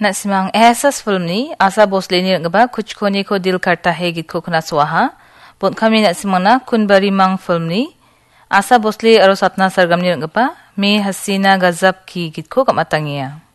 Nak simang ehsas film ni Asa Bhosle ni ngaba kuch koni ko dil karta hai git ko kuna swaha. Pon kami nak simang na kun bari mang film ni Asa Bhosle aro Sapna Sargam ni ngaba me hasina gazab ki git ko kamatangia.